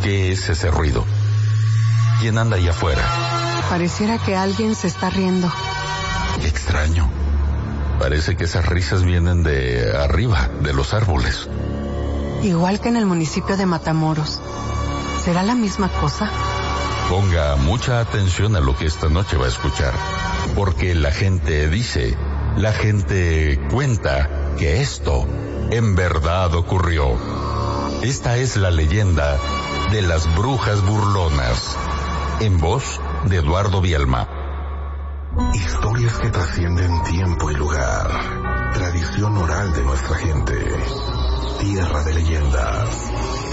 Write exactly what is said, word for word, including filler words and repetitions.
¿Qué es ese ruido? ¿Quién anda ahí afuera? Pareciera que alguien se está riendo. Qué extraño. Parece que esas risas vienen de arriba, de los árboles. Igual que en el municipio de Matamoros. ¿Será la misma cosa? Ponga mucha atención a lo que esta noche va a escuchar, porque la gente dice, la gente cuenta que esto en verdad ocurrió. Esta es la leyenda de las brujas burlonas, en voz de Eduardo Bielma. Historias que trascienden tiempo y lugar, tradición oral de nuestra gente, tierra de leyendas.